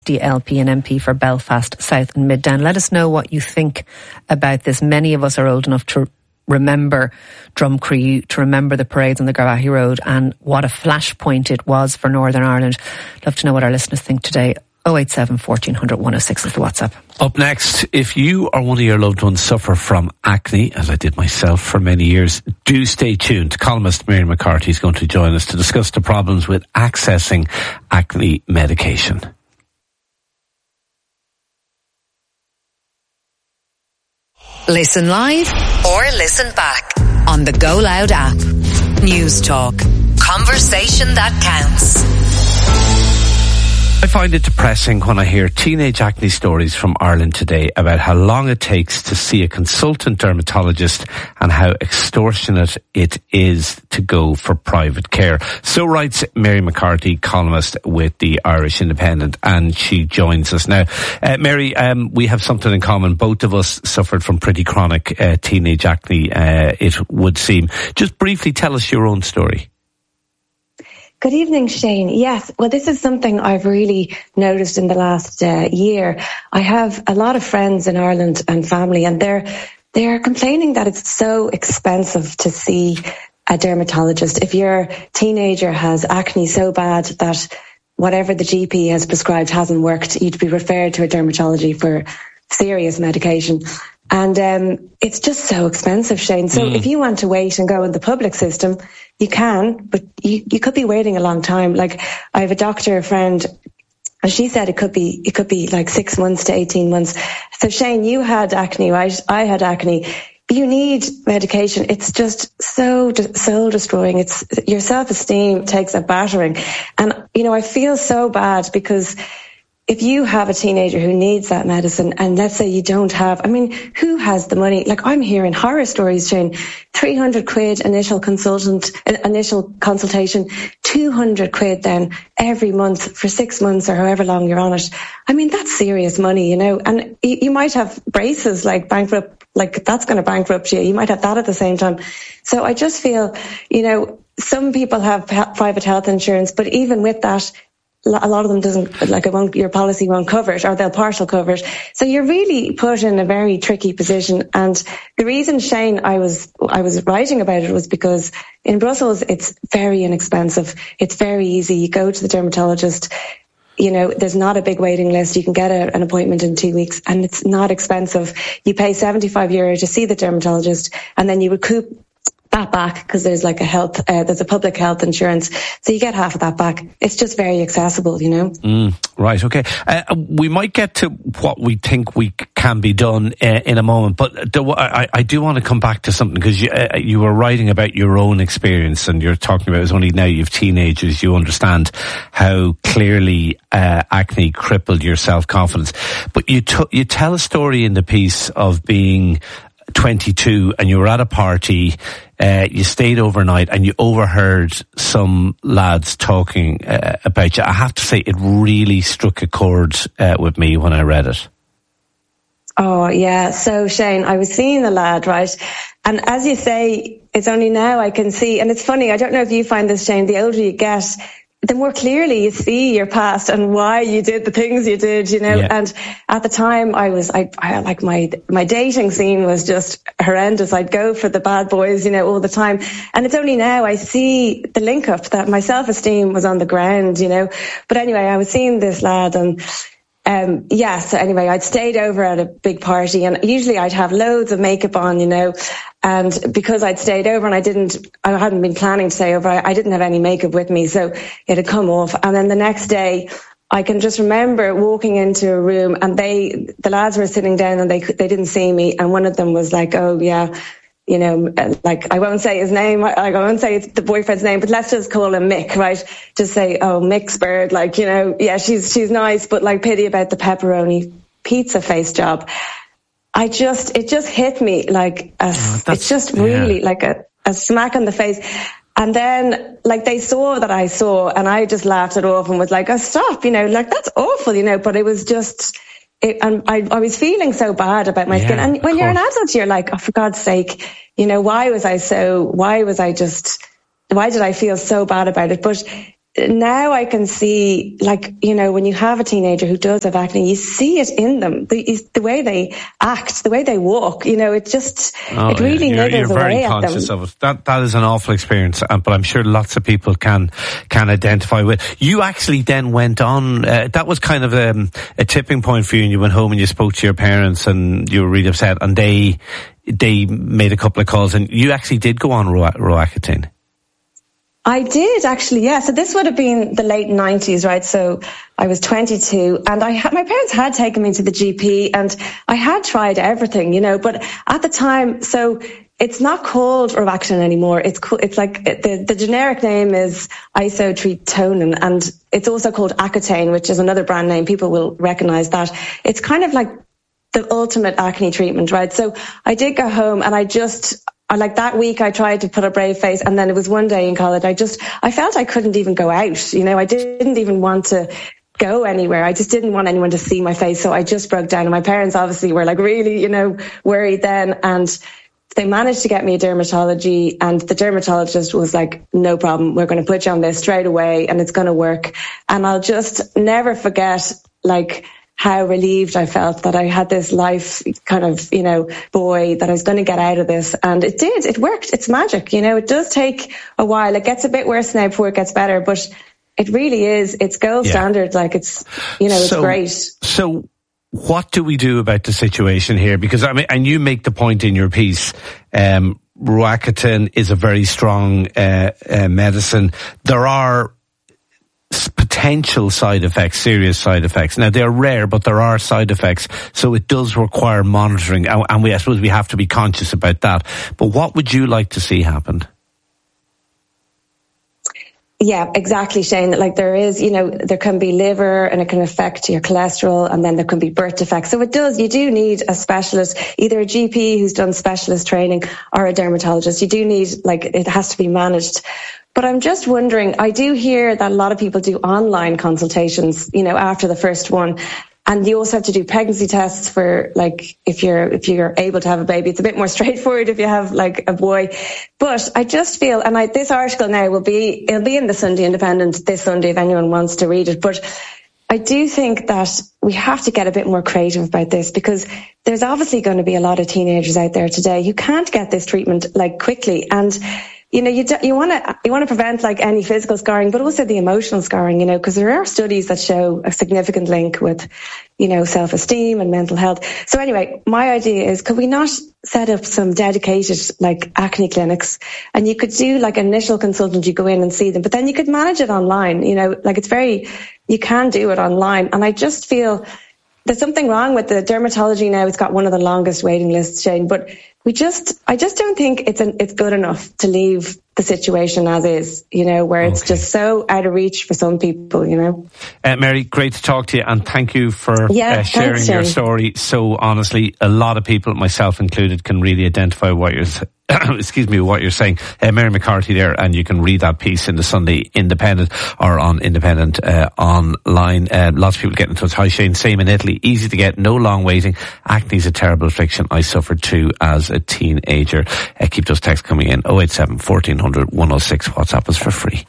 DLP and MP for Belfast South and Middown. Let us know what you think about this. Many of us are old enough to remember Drumcree, to remember the parades on the Garvaghey Road, and what a flashpoint it was for Northern Ireland. Love to know what our listeners think today. 087 1400 106 is the WhatsApp. Up next, if you or one of your loved ones suffer from acne, as I did myself for many years, do stay tuned. Columnist Mary McCarthy is going to join us to discuss the problems with accessing acne medication. Listen live or listen back on the Go Loud app. News Talk. Conversation that counts. I find it depressing when I hear teenage acne stories from Ireland today about how long it takes to see a consultant dermatologist and how extortionate it is to go for private care. So writes Mary McCarthy, columnist with the Irish Independent, and she joins us now. Mary, we have something in common. Both of us suffered from pretty chronic teenage acne, it would seem. Just briefly tell us your own story. Good evening, Shane. Yes, well, this is something I've really noticed in the last year. I have a lot of friends in Ireland and family, and they're complaining that it's so expensive to see a dermatologist. If your teenager has acne so bad that whatever the GP has prescribed hasn't worked, you'd be referred to a dermatology for serious medication. And it's just so expensive, Shane. So if you want to wait and go in the public system, you can, but you could be waiting a long time. Like, I have a doctor friend, and she said it could be like 6 months to 18 months. So Shane, you had acne, right? I had acne. You need medication. It's just so soul destroying. It's your self-esteem takes a battering. And, you know, I feel so bad because if you have a teenager who needs that medicine, and let's say you don't have, I mean, who has the money? Like, I'm hearing horror stories, Jane. 300 quid initial consultation, 200 quid then every month for 6 months or however long you're on it. I mean, that's serious money, you know, and you might have braces like bankrupt, like that's going to bankrupt you. You might have that at the same time. So I just feel, you know, some people have private health insurance, but even with that, a lot of them doesn't, like, your policy won't cover it, or they'll partial cover it. So you're really put in a very tricky position. And the reason, Shane, I was writing about it was because in Brussels, it's very inexpensive. It's very easy. You go to the dermatologist, you know, there's not a big waiting list. You can get an appointment in 2 weeks, and it's not expensive. You pay €75 to see the dermatologist, and then you recoup that back because there's like there's a public health insurance, so you get half of that back. It's just very accessible, you know. Right, okay. We might get to what we think we can be done in a moment, but I do want to come back to something, because you were writing about your own experience, and you're talking about it's only now you have teenagers, you understand how clearly acne crippled your self-confidence. But you tell a story in the piece of being 22 and you were at a party, you stayed overnight and you overheard some lads talking about you. I have to say, it really struck a chord with me when I read it. Oh, yeah. So, Shane, I was seeing the lad, right? And as you say, it's only now I can see, and it's funny, I don't know if you find this, Shane, the older you get, the more clearly you see your past and why you did the things you did, you know. Yeah. And at the time I like my dating scene was just horrendous. I'd go for the bad boys, you know, all the time. And it's only now I see the link up that my self-esteem was on the ground, you know. But anyway, I was seeing this lad, and so anyway, I'd stayed over at a big party, and usually I'd have loads of makeup on, you know, and because I'd stayed over and I hadn't been planning to stay over, I didn't have any makeup with me, so it had come off. And then the next day, I can just remember walking into a room, and the lads were sitting down, and they didn't see me, and one of them was like, oh yeah, you know, like, I won't say his name, like, I won't say the boyfriend's name, but let's just call him Mick, right? Just say, oh, Mick's bird, like, you know, yeah, she's nice, but like, pity about the pepperoni pizza face job. It just hit me like, it's just really like a smack in the face. And then, like, they saw that I saw, and I just laughed it off and was like, oh, stop, you know, like, that's awful, you know, but it was just, and I was feeling so bad about my skin. And when you're an adult, you're like, oh, for God's sake, you know, why did I feel so bad about it? But now I can see, like, you know, when you have a teenager who does have acne, you see it in them, the way they act, the way they walk, you know, it just, it really niggles away at them. You're very conscious of it. That is an awful experience, but I'm sure lots of people can identify with. You actually then went on, that was kind of a tipping point for you, and you went home and you spoke to your parents and you were really upset, and they made a couple of calls, and you actually did go on Roaccutane. I did actually, yeah. So this would have been the late 90s, right? So I was 22, and my parents had taken me to the GP, and I had tried everything, you know, but at the time, so it's not called Roaccutane anymore. It's like the generic name is isotretinoin, and it's also called Accutane, which is another brand name. People will recognize that. It's kind of like the ultimate acne treatment, right? So I did go home, and like that week I tried to put a brave face, and then it was one day in college I felt I couldn't even go out, you know, I didn't even want to go anywhere. I just didn't want anyone to see my face, so I just broke down, and my parents obviously were like really, you know, worried then, and they managed to get me a dermatology, and the dermatologist was like, no problem, we're going to put you on this straight away and it's going to work. And I'll just never forget, like, how relieved I felt that I had this life kind of, you know, buoy, that I was going to get out of this. And it did. It worked. It's magic. You know, it does take a while. It gets a bit worse now before it gets better, but it really is. It's gold standard. Like, it's, you know, it's great. So what do we do about the situation here? Because, I mean, and you make the point in your piece, Roaccutane is a very strong medicine. There are potential side effects, serious side effects. Now, they're rare, but there are side effects, so it does require monitoring, and I suppose we have to be conscious about that. But what would you like to see happen? Yeah, exactly, Shane. Like, there is, you know, there can be liver, and it can affect your cholesterol, and then there can be birth defects. So you do need a specialist, either a GP who's done specialist training or a dermatologist. You do need, like, it has to be managed. But I'm just wondering, I do hear that a lot of people do online consultations, you know, after the first one. And you also have to do pregnancy tests for, like, if you're able to have a baby. It's a bit more straightforward if you have, like, a boy. But I just feel, and this article now it'll be in the Sunday Independent this Sunday if anyone wants to read it. But I do think that we have to get a bit more creative about this, because there's obviously going to be a lot of teenagers out there today who can't get this treatment, like, quickly. And you know, you want to prevent, like, any physical scarring, but also the emotional scarring, you know, because there are studies that show a significant link with, you know, self-esteem and mental health. So anyway, my idea is, could we not set up some dedicated, like, acne clinics, and you could do, like, initial consultant, you go in and see them, but then you could manage it online, you know, like, you can do it online. And I just feel there's something wrong with the dermatology now. It's got one of the longest waiting lists, Shane, but I just don't think it's good enough to leave the situation as is, you know, where it's just so out of reach for some people, you know. Mary, great to talk to you, and thank you for sharing your story so honestly. A lot of people, myself included, can really identify what you're what you're saying. Mary McCarthy there, and you can read that piece in the Sunday Independent or on Independent online. Lots of people get in touch. Hi Shane, same in Italy, easy to get, no long waiting. Acne is a terrible affliction. I suffered too as a teenager. Keep those texts coming in. 087 1400 106. WhatsApp is for free.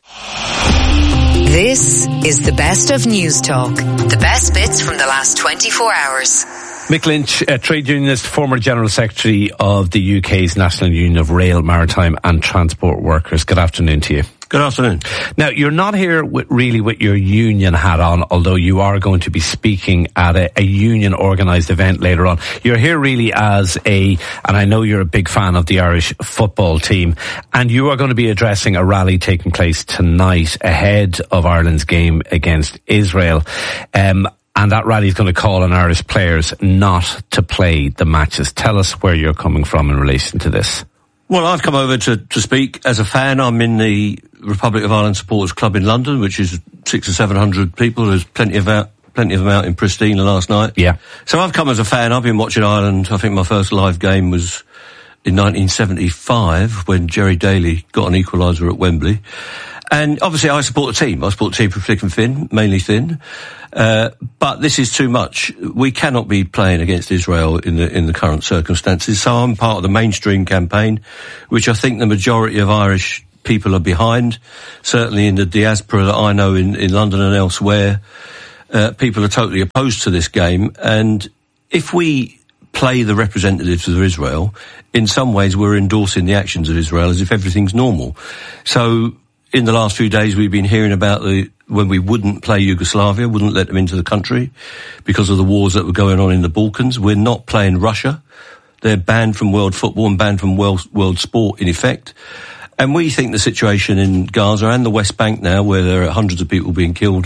This is the best of News Talk. The best bits from the last 24 hours. Mick Lynch, a trade unionist, former General Secretary of the UK's National Union of Rail, Maritime and Transport Workers. Good afternoon to you. Good afternoon. Now, you're not here with your union hat on, although you are going to be speaking at a union-organised event later on. You're here really as and I know you're a big fan of the Irish football team, and you are going to be addressing a rally taking place tonight ahead of Ireland's game against Israel. And that rally is going to call on Irish players not to play the matches. Tell us where you're coming from in relation to this. Well, I've come over to speak as a fan. I'm in the Republic of Ireland Supporters Club in London, which is 600 or 700 people. There's plenty of them out in Pristina last night. Yeah. So I've come as a fan. I've been watching Ireland. I think my first live game was in 1975 when Jerry Daly got an equaliser at Wembley. And obviously I support the team. I support the team for thick and thin, mainly thin. But this is too much. We cannot be playing against Israel in the current circumstances. So I'm part of the mainstream campaign, which I think the majority of Irish people are behind. Certainly in the diaspora that I know in London and elsewhere, people are totally opposed to this game. And if we play the representatives of Israel, in some ways we're endorsing the actions of Israel as if everything's normal. So in the last few days we've been hearing about when we wouldn't play Yugoslavia, wouldn't let them into the country because of the wars that were going on in the Balkans. We're not playing Russia. They're banned from world football and banned from world sport in effect. And we think the situation in Gaza and the West Bank now, where there are hundreds of people being killed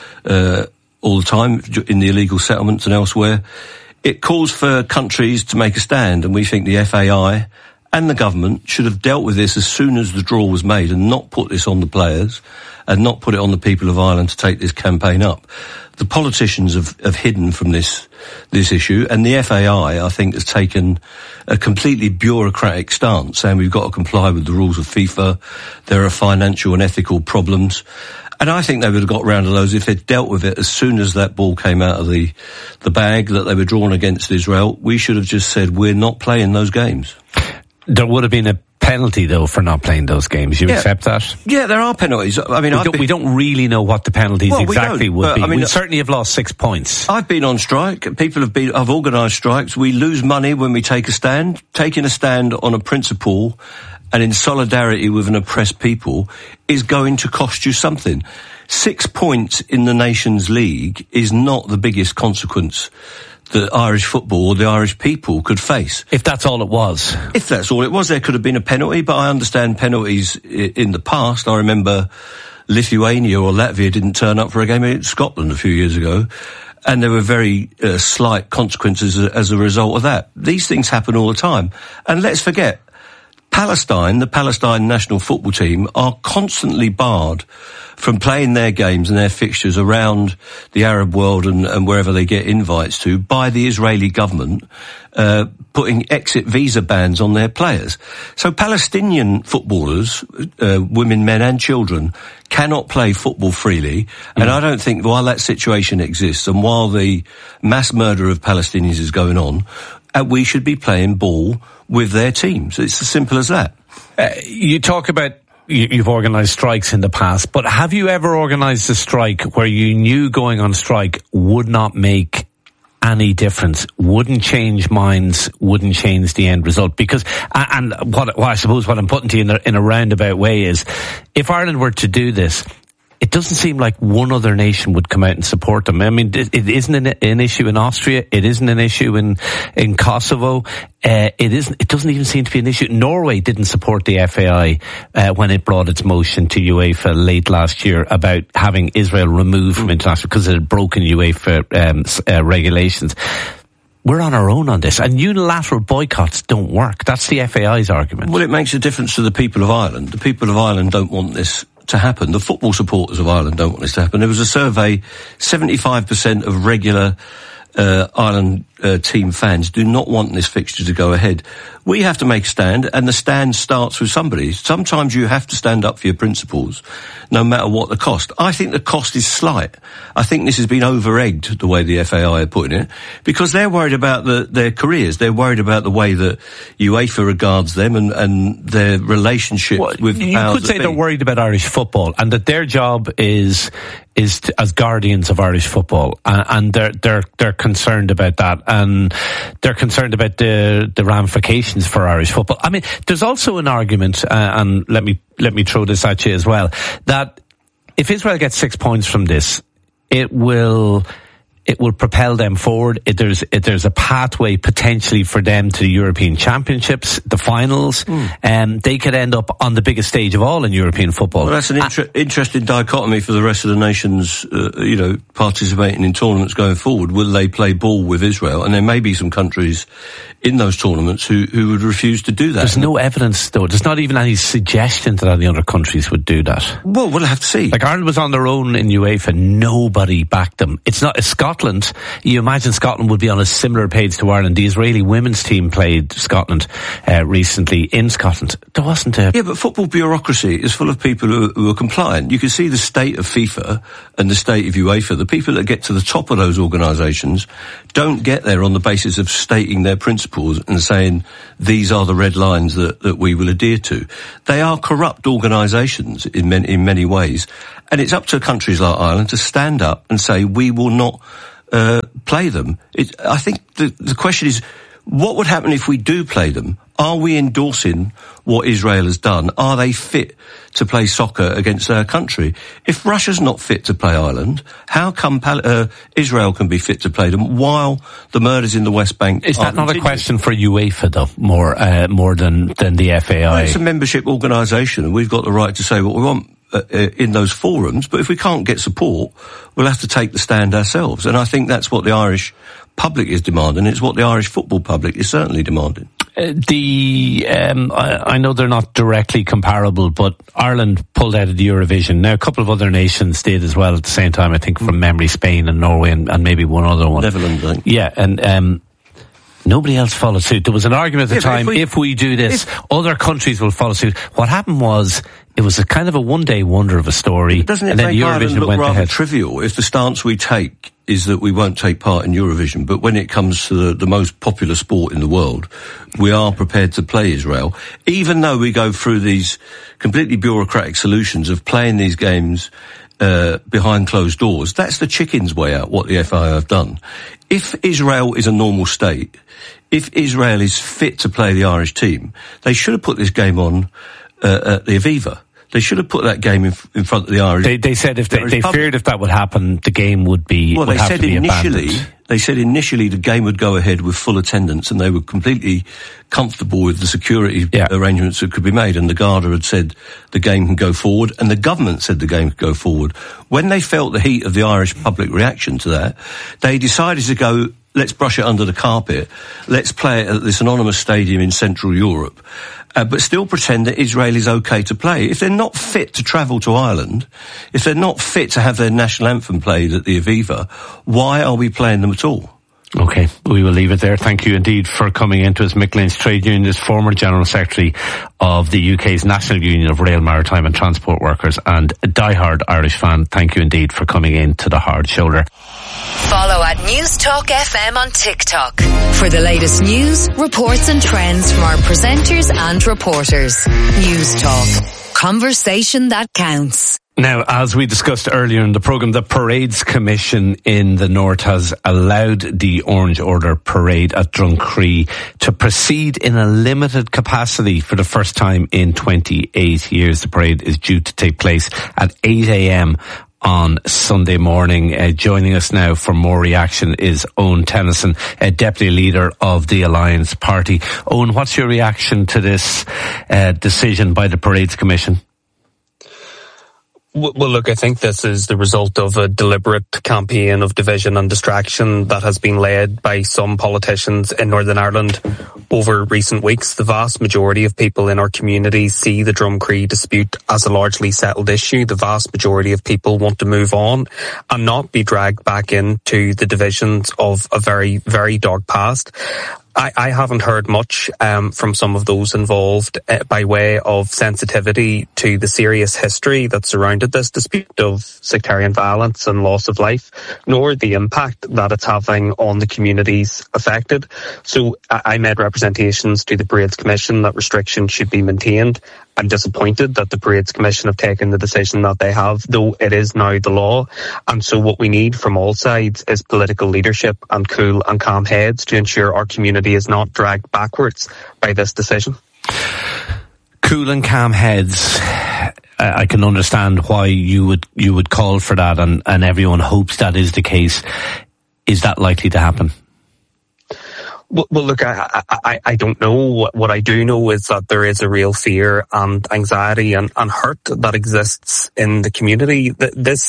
all the time in the illegal settlements and elsewhere, it calls for countries to make a stand. And we think the FAI and the government should have dealt with this as soon as the draw was made and not put this on the players and not put it on the people of Ireland to take this campaign up. The politicians have hidden from this issue, and the FAI, I think, has taken a completely bureaucratic stance, saying we've got to comply with the rules of FIFA. There are financial and ethical problems. And I think they would have got round to those if they'd dealt with it as soon as that ball came out of the bag that they were drawn against Israel. We should have just said, we're not playing those games. There would have been a penalty, though, for not playing those games. You accept that? Yeah, there are penalties. I mean, we don't really know what the penalties exactly would be. I mean, we certainly have lost 6 points. I've been on strike. People have organised strikes. We lose money when we take a stand. Taking a stand on a principle and in solidarity with an oppressed people is going to cost you something. 6 points in the Nations League is not the biggest consequence that Irish football or the Irish people could face. If that's all it was. If that's all it was, there could have been a penalty, but I understand penalties in the past. I remember Lithuania or Latvia didn't turn up for a game in Scotland a few years ago, and there were very slight consequences as a result of that. These things happen all the time. And let's forget, Palestine, the Palestine national football team, are constantly barred from playing their games and their fixtures around the Arab world and wherever they get invites to by the Israeli government, putting exit visa bans on their players. So Palestinian footballers, women, men and children, cannot play football freely. And I don't think while that situation exists and while the mass murder of Palestinians is going on, we should be playing ball with their teams. It's as simple as that. You talk about you've organised strikes in the past, but have you ever organised a strike where you knew going on strike would not make any difference, wouldn't change minds, wouldn't change the end result? Because, and what I suppose what I'm putting to you in a roundabout way is, if Ireland were to do this, it doesn't seem like one other nation would come out and support them. I mean, it isn't an issue in Austria. It isn't an issue in Kosovo. It doesn't even seem to be an issue. Norway didn't support the FAI when it brought its motion to UEFA late last year about having Israel removed from international because it had broken UEFA regulations. We're on our own on this, and unilateral boycotts don't work. That's the FAI's argument. Well, it makes a difference to the people of Ireland. The people of Ireland don't want this to happen. The football supporters of Ireland don't want this to happen. There was a survey, 75% of regular Ireland team fans do not want this fixture to go ahead. We have to make a stand, and the stand starts with somebody. Sometimes you have to stand up for your principles, no matter what the cost. I think the cost is slight. I think this has been over-egged, the way the FAI are putting it, because they're worried about their careers. They're worried about the way that UEFA regards them and their relationship with you could say they're worried about Irish football, and that their job is as guardians of Irish football, and they're concerned about that, and they're concerned about the ramifications for Irish football. I mean, there's also an argument, and let me throw this at you as well, that if Israel gets 6 points from this, it will propel them forward. There's a pathway potentially for them to the European Championships, the finals, and they could end up on the biggest stage of all in European football. Well, that's an interesting dichotomy for the rest of the nations, participating in tournaments going forward. Will they play ball with Israel? And there may be some countries in those tournaments who would refuse to do that. There's no evidence, though. There's not even any suggestion that any other countries would do that. Well, we'll have to see. Like Ireland was on their own in UEFA. Nobody backed them. It's not Scotland Scotland, you imagine Scotland would be on a similar page to Ireland. The Israeli women's team played Scotland recently in Scotland. There wasn't a... Yeah, but football bureaucracy is full of people who are compliant. You can see the state of FIFA and the state of UEFA. The people that get to the top of those organisations don't get there on the basis of stating their principles and saying these are the red lines that we will adhere to. They are corrupt organisations in many ways, and it's up to countries like Ireland to stand up and say we will not play them. I think the question is, what would happen if we do play them? Are we endorsing what Israel has done? Are they fit to play soccer against our country? If Russia's not fit to play Ireland, how come Israel can be fit to play them while the murders in the West Bank Is that not a question for UEFA, though, more than the FAI? Well, it's a membership organisation, and we've got the right to say what we want in those forums, but if we can't get support, we'll have to take the stand ourselves. And I think that's what the Irish public is demanding. It's what the Irish football public is certainly demanding. I know they're not directly comparable, but Ireland pulled out of the Eurovision. Now, a couple of other nations did as well at the same time, I think, from memory, Spain and Norway and maybe one other one. Netherlands, I think. Yeah, and nobody else followed suit. There was an argument at the time, if we do this, other countries will follow suit. What happened was, it was a kind of a one-day wonder of a story. Doesn't it make Ireland look rather trivial if the stance we take is that we won't take part in Eurovision, but when it comes to the most popular sport in the world, we are prepared to play Israel, even though we go through these completely bureaucratic solutions of playing these games behind closed doors. That's the chicken's way out, what the FIA have done. If Israel is a normal state, if Israel is fit to play the Irish team, they should have put this game on at the Aviva. They should have put that game in front of the Irish. They said if they feared if that would happen, the game would be well. Would have to be abandoned. They said initially the game would go ahead with full attendance, and they were completely comfortable with the security arrangements that could be made. And the Garda had said the game can go forward, and the government said the game could go forward. When they felt the heat of the Irish public reaction to that, they decided to go, let's brush it under the carpet. Let's play it at this anonymous stadium in Central Europe. But still pretend that Israel is okay to play. If they're not fit to travel to Ireland, if they're not fit to have their national anthem played at the Aviva, why are we playing them at all? Okay, we will leave it there. Thank you indeed for coming into us. Mick Lynch, trade unionist, former General Secretary of the UK's National Union of Rail, Maritime and Transport Workers, and a diehard Irish fan. Thank you indeed for coming in to the Hard Shoulder. Follow at News Talk FM on TikTok for the latest news, reports and trends from our presenters and reporters. News Talk. Conversation that counts. Now, as we discussed earlier in the programme, the Parades Commission in the North has allowed the Orange Order parade at Drumcree to proceed in a limited capacity for the first time in 28 years. The parade is due to take place at 8 a.m. on Sunday morning. Joining us now for more reaction is Owen Tennyson, Deputy Leader of the Alliance Party. Owen, what's your reaction to this decision by the Parades Commission? Well, look, I think this is the result of a deliberate campaign of division and distraction that has been led by some politicians in Northern Ireland over recent weeks. The vast majority of people in our community see the Drumcree dispute as a largely settled issue. The vast majority of people want to move on and not be dragged back into the divisions of a very, very dark past. I haven't heard much from some of those involved by way of sensitivity to the serious history that surrounded this dispute of sectarian violence and loss of life, nor the impact that it's having on the communities affected. So I made representations to the Parades Commission that restrictions should be maintained. I'm disappointed that the Parades Commission have taken the decision that they have, though it is now the law. And so what we need from all sides is political leadership and cool and calm heads to ensure our community is not dragged backwards by this decision. Cool and calm heads. I can understand why you would call for that, and everyone hopes that is the case. Is that likely to happen? Well, look, I don't know. What I do know is that there is a real fear and anxiety and hurt that exists in the community. This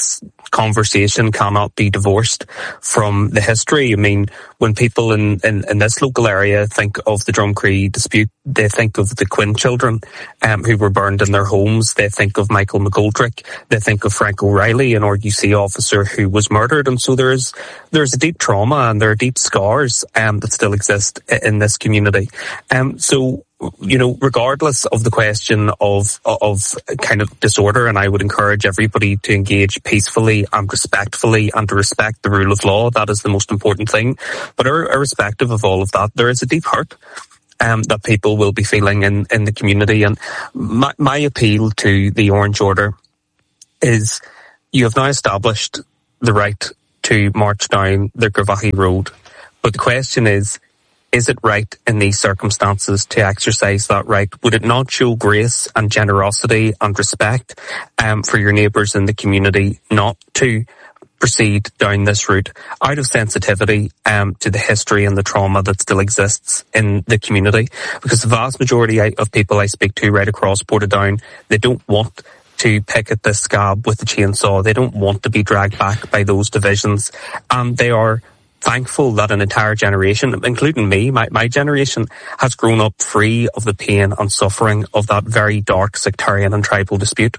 conversation cannot be divorced from the history. I mean, when people in this local area think of the Drumcree dispute, they think of the Quinn children who were burned in their homes. They think of Michael McGoldrick. They think of Frank O'Reilly, an RUC officer who was murdered. And so there's a deep trauma and there are deep scars that still exist in this community. So, you know, regardless of the question of kind of disorder, and I would encourage everybody to engage peacefully and respectfully and to respect the rule of law. That is the most important thing. But irrespective of all of that, there is a deep hurt that people will be feeling in the community. And my appeal to the Orange Order is, you have now established the right to march down the Garvaghey Road. But the question is it right in these circumstances to exercise that right? Would it not show grace and generosity and respect for your neighbours in the community not to proceed down this route out of sensitivity to the history and the trauma that still exists in the community? Because the vast majority of people I speak to right across Portadown, they don't want to pick at this scab with the chainsaw. They don't want to be dragged back by those divisions. And they are thankful that an entire generation, including me, my generation, has grown up free of the pain and suffering of that very dark sectarian and tribal dispute.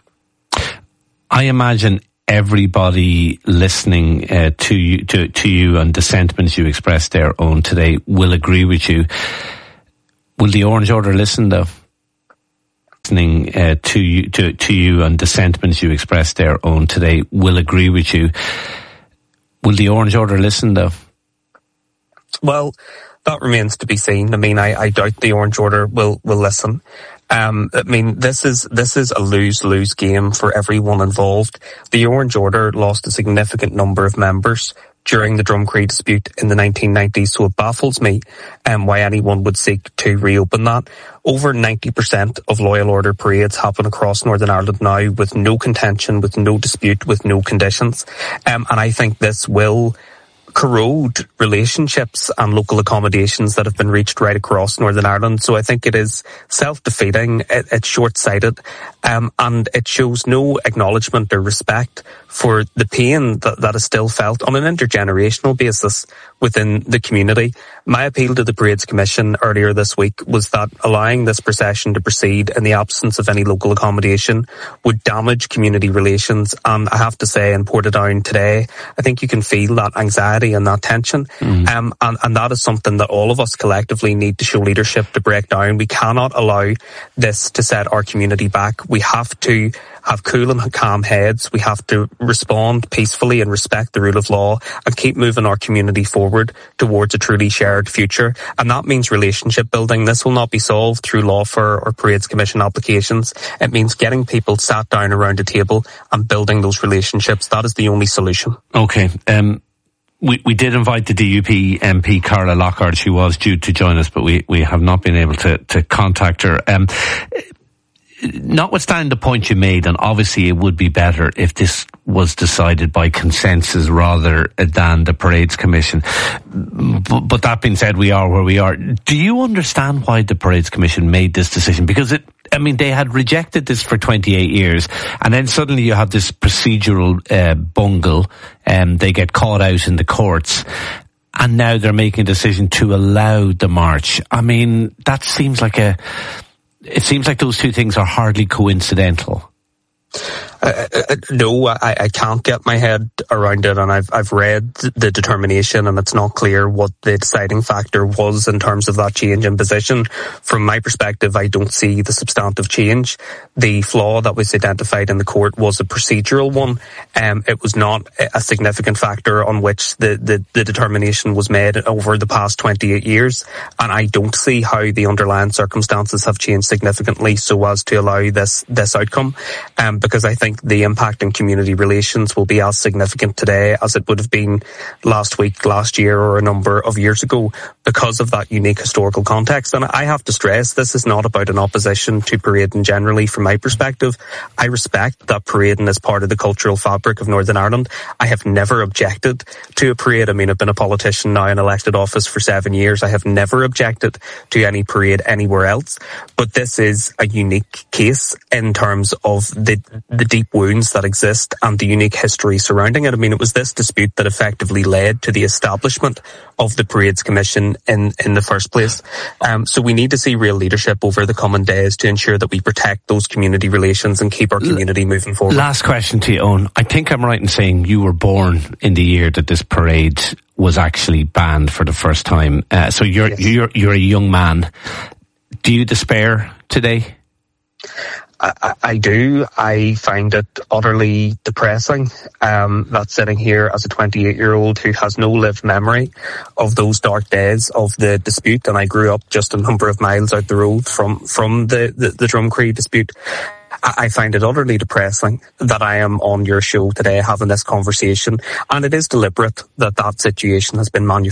I imagine everybody listening to you and the sentiments you expressed there, Owen, today will agree with you. Will the Orange Order listen, though? Listening to you and the sentiments you expressed there, Owen, today will agree with you. Will the Orange Order listen, though? Well, that remains to be seen. I mean, I doubt the Orange Order will listen. I mean, this is a lose-lose game for everyone involved. The Orange Order lost a significant number of members during the Drumcree dispute in the 1990s, so it baffles me why anyone would seek to reopen that. Over 90% of Loyal Order parades happen across Northern Ireland now with no contention, with no dispute, with no conditions. And I think this will corrode relationships and local accommodations that have been reached right across Northern Ireland. So I think it is self-defeating, it's short-sighted, and it shows no acknowledgement or respect for the pain that is still felt on an intergenerational basis within the community. My appeal to the Parades Commission earlier this week was that allowing this procession to proceed in the absence of any local accommodation would damage community relations. And I have to say, in Portadown today, I think you can feel that anxiety and that tension. And that is something that all of us collectively need to show leadership to break down. We cannot allow this to set our community back. We have to have cool and calm heads. We have to respond peacefully and respect the rule of law and keep moving our community forward towards a truly shared future. And that means relationship building. This will not be solved through lawfare or Parades Commission applications. It means getting people sat down around a table and building those relationships. That is the only solution. Okay. We did invite the DUP MP Carla Lockhart. She was due to join us, but we have not been able to contact her. Notwithstanding the point you made, and obviously it would be better if this was decided by consensus rather than the Parades Commission. But that being said, we are where we are. Do you understand why the Parades Commission made this decision? Because they had rejected this for 28 years, and then suddenly you have this procedural bungle, and they get caught out in the courts, and now they're making a decision to allow the march. I mean, that seems like it seems like those two things are hardly coincidental. No, I can't get my head around it, and I've read the determination, and it's not clear what the deciding factor was in terms of that change in position. From my perspective, I don't see the substantive change. The flaw that was identified in the court was a procedural one. It was not a significant factor on which the determination was made over the past 28 years, and I don't see how the underlying circumstances have changed significantly so as to allow this outcome, because I think the impact on community relations will be as significant today as it would have been last week, last year, or a number of years ago because of that unique historical context. And I have to stress, this is not about an opposition to parading generally. From my perspective, I respect that parading is part of the cultural fabric of Northern Ireland. I have never objected to a parade. I mean, I've been a politician now in elected office for 7 years. I have never objected to any parade anywhere else. But this is a unique case in terms of the deep deep wounds that exist and the unique history surrounding it. I mean, it was this dispute that effectively led to the establishment of the Parades Commission in the first place. So we need to see real leadership over the coming days to ensure that we protect those community relations and keep our community moving forward. Last question to you, Owen. I think I'm right in saying you were born in the year that this parade was actually banned for the first time. So you're a young man. Do you despair today? I do. I find it utterly depressing that sitting here as a 28-year-old who has no lived memory of those dark days of the dispute, and I grew up just a number of miles out the road from the Drumcree dispute. I find it utterly depressing that I am on your show today having this conversation, and it is deliberate that situation has been manufactured